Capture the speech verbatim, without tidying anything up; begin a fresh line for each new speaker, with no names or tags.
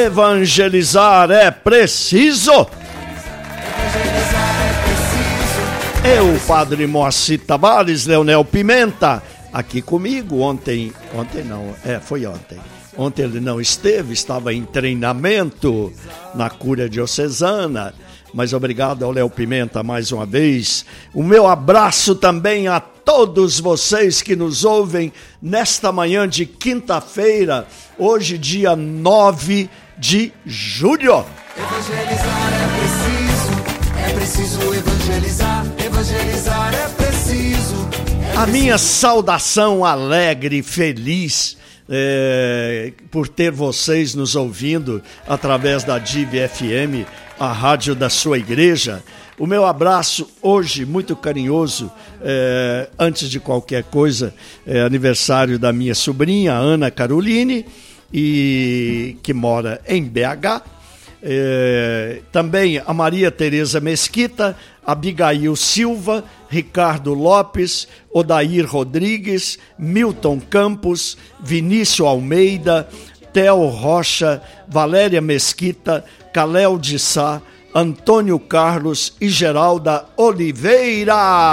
Evangelizar é preciso. Eu, Padre Moacir Tavares, Leonel Pimenta, aqui comigo ontem, ontem não, é, foi ontem. Ontem ele não esteve, estava em treinamento na Cúria Diocesana, mas obrigado ao Léo Pimenta mais uma vez. O meu abraço também a todos vocês que nos ouvem nesta manhã de quinta-feira, hoje dia nove de julho.
Evangelizar é preciso, é preciso evangelizar, evangelizar é preciso. É
a minha saudação alegre e feliz é, por ter vocês nos ouvindo através da D I V F M, a rádio da sua igreja. O meu abraço hoje, muito carinhoso, é, antes de qualquer coisa, é aniversário da minha sobrinha, Ana Caroline, e, que mora em B H. É, também a Maria Tereza Mesquita, Abigail Silva, Ricardo Lopes, Odair Rodrigues, Milton Campos, Vinícius Almeida, Theo Rocha, Valéria Mesquita, Caléu de Sá, Antônio Carlos e Geralda Oliveira.